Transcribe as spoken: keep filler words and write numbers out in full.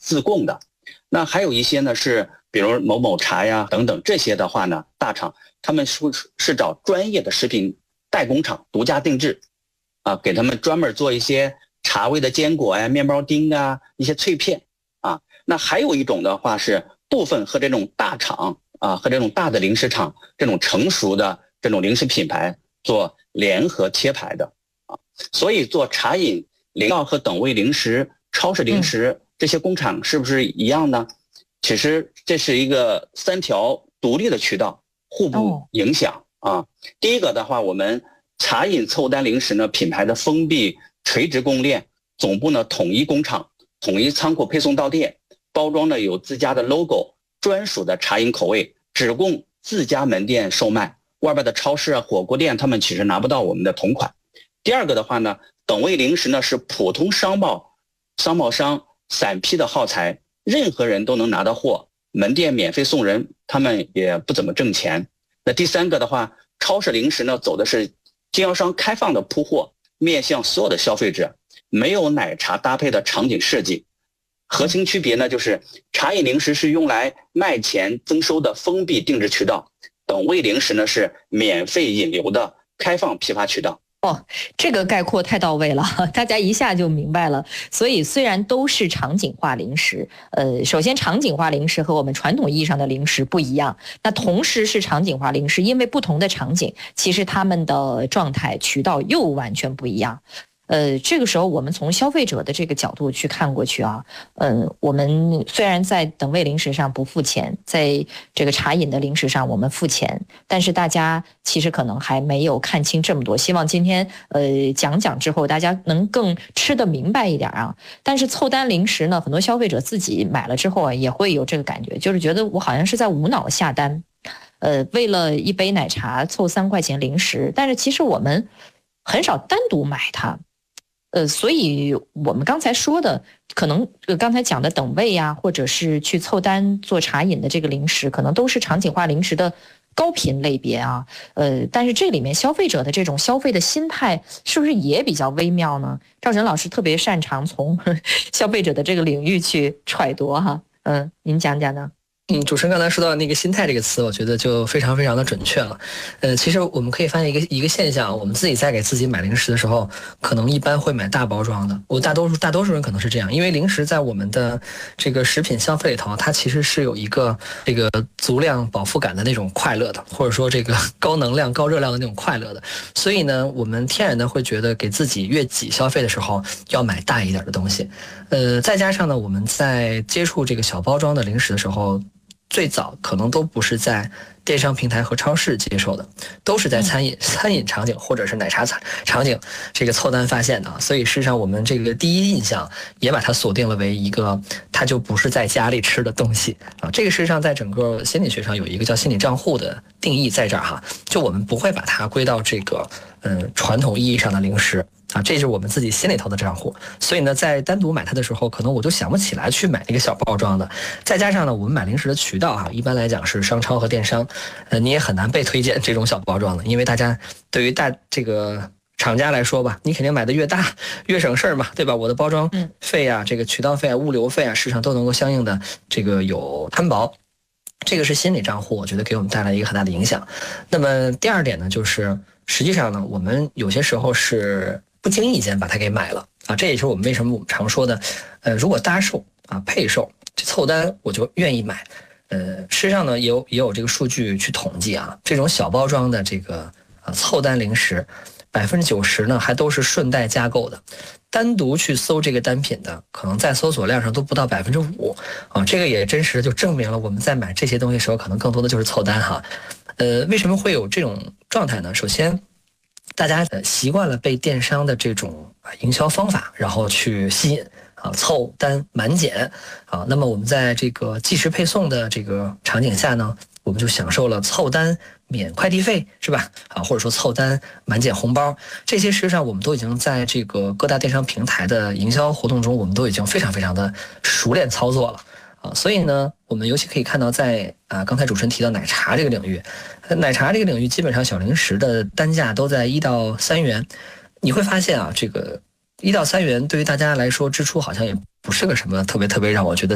自供的。那还有一些呢是比如某某茶呀等等，这些的话呢，大厂他们是是找专业的食品代工厂独家定制啊，给他们专门做一些茶味的坚果呀、面包丁啊、一些脆片啊。那还有一种的话是部分和这种大厂啊和这种大的零食厂这种成熟的这种零食品牌做联合贴牌的啊。所以做茶饮、饮料和等味零食、超市零食这些工厂是不是一样呢？其实这是一个三条独立的渠道，互不影响啊。第一个的话，我们茶饮凑单零食呢，品牌的封闭垂直供应链，总部呢统一工厂、统一仓库配送到店，包装呢有自家的 logo， 专属的茶饮口味，只供自家门店售卖，外边的超市啊、火锅店他们其实拿不到我们的同款。第二个的话呢，等味零食呢是普通商贸商贸商散批的耗材，任何人都能拿到货，门店免费送人，他们也不怎么挣钱。那第三个的话，超市零食呢走的是经销商开放的铺货，面向所有的消费者，没有奶茶搭配的场景设计。核心区别呢就是茶饮零食是用来卖钱增收的封闭定制渠道，等味零食呢是免费引流的开放批发渠道。 哦，这个概括太到位了，大家一下就明白了。所以虽然都是场景化零食，呃，首先场景化零食和我们传统意义上的零食不一样，那同时是场景化零食，因为不同的场景，其实他们的状态渠道又完全不一样。呃，这个时候我们从消费者的这个角度去看过去啊，呃，我们虽然在等味零食上不付钱，在这个茶饮的零食上我们付钱，但是大家其实可能还没有看清这么多。希望今天呃讲讲之后，大家能更吃得明白一点啊。但是凑单零食呢，很多消费者自己买了之后啊，也会有这个感觉，就是觉得我好像是在无脑下单，呃，为了一杯奶茶凑三块钱零食，但是其实我们很少单独买它。呃，所以我们刚才说的，可能呃刚才讲的等位呀、啊，或者是去凑单做茶饮的这个零食，可能都是场景化零食的高频类别啊。呃，但是这里面消费者的这种消费的心态，是不是也比较微妙呢？赵晨老师特别擅长从消费者的这个领域去揣度哈。嗯、呃，您讲讲呢？ 嗯，主持人刚才说到那个心态这个词，我觉得就非常非常的准确了。呃，其实我们可以发现一个一个现象，我们自己在给自己买零食的时候，可能一般会买大包装的。我大多数大多数人可能是这样，因为零食在我们的这个食品消费里头，它其实是有一个这个足量饱腹感的那种快乐的，或者说这个高能量高热量的那种快乐的。所以呢，我们天然的会觉得给自己越挤消费的时候要买大一点的东西。呃，再加上呢，我们在接触这个小包装的零食的时候，最早可能都不是在电商平台和超市接受的，都是在餐饮、嗯、餐饮场景或者是奶茶场景这个凑单发现的。所以事实上我们这个第一印象也把它锁定了为一个它就不是在家里吃的东西啊。这个事实上在整个心理学上有一个叫心理账户的定义在这儿哈，就我们不会把它归到这个嗯传统意义上的零食啊，这是我们自己心里头的账户。所以呢，在单独买它的时候，可能我就想不起来去买那个小包装的。再加上呢，我们买零食的渠道哈，一般来讲是商超和电商，呃，你也很难被推荐这种小包装的，因为大家对于大这个厂家来说吧，你肯定买的越大越省事儿嘛，对吧？我的包装费啊，这个渠道费啊、物流费啊，市场都能够相应的这个有摊薄。这个是心理账户，我觉得给我们带来一个很大的影响。那么第二点呢，就是实际上呢，我们有些时候是不经意间把它给买了啊，这也是我们为什么我们常说的，呃，如果搭售啊、配售、凑单，我就愿意买。呃，事实上呢，也有也有这个数据去统计啊，这种小包装的这个啊凑单零食，百分之九十呢还都是顺带加购的，单独去搜这个单品的，可能在搜索量上都不到百分之五啊，这个也真实就证明了我们在买这些东西的时候，可能更多的就是凑单哈。呃，为什么会有这种状态呢？首先，大家习惯了被电商的这种营销方法，然后去吸引啊，凑单满减啊。那么我们在这个即时配送的这个场景下呢，我们就享受了凑单免快递费，是吧？啊，或者说凑单满减红包，这些实际上我们都已经在这个各大电商平台的营销活动中，我们都已经非常非常的熟练操作了。啊，所以呢，我们尤其可以看到在，在啊刚才主持人提到奶茶这个领域，奶茶这个领域基本上小零食的单价都在一到三元，你会发现啊，这个一到三元对于大家来说支出好像也不是个什么特别特别让我觉得